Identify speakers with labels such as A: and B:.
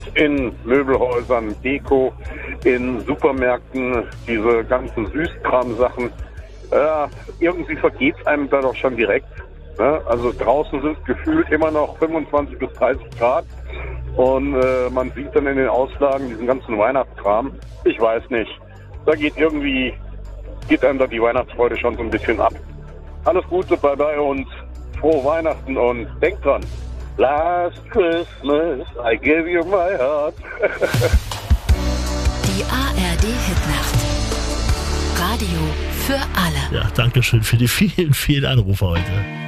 A: In Möbelhäusern, Deko, in Supermärkten, diese ganzen Süßkram-Sachen. Irgendwie vergeht es einem da doch schon direkt. Ne? Also draußen sind gefühlt immer noch 25 bis 30 Grad. Und man sieht dann in den Auslagen diesen ganzen Weihnachtskram. Ich weiß nicht. Da geht einem da die Weihnachtsfreude schon so ein bisschen ab. Alles Gute bei und frohe Weihnachten und denkt dran. Last Christmas, I gave you my heart.
B: Die ARD Hitnacht. Radio für alle.
C: Ja, danke schön für die vielen, vielen Anrufe heute.